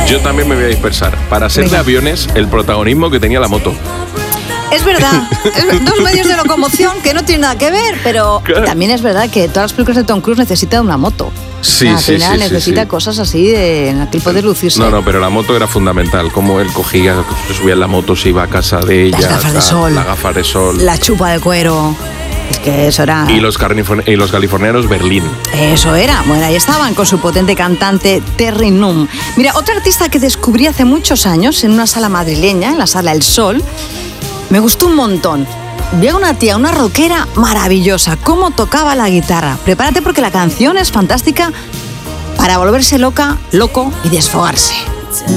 Yo también me voy a dispersar. Para ser de aviones, el protagonismo que tenía la moto. Es verdad, dos medios de locomoción que no tienen nada que ver, pero también es verdad que todas las películas de Tom Cruise necesitan una moto. Sí, al final necesita cosas así en la que puede lucirse. No, pero la moto era fundamental. Como él cogía, se subía en la moto, se iba a casa de ella. Las gafas de sol. Las gafas de sol. La chupa de cuero. Es que eso era... Y los californianos Berlín. Eso era. Bueno, ahí estaban con su potente cantante Terry Nunn. Mira, otra artista que descubrí hace muchos años en una sala madrileña, en la Sala El Sol, me gustó un montón. Vi a una tía, una rockera maravillosa, cómo tocaba la guitarra. Prepárate porque la canción es fantástica para volverse loca, loco y desfogarse.